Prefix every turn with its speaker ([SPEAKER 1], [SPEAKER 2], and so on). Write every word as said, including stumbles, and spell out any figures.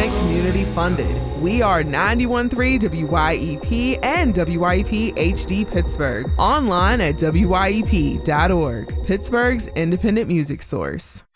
[SPEAKER 1] and community funded. We are ninety-one point three W Y E P and W Y E P H D Pittsburgh. Online at W Y E P dot org, Pittsburgh's independent music source.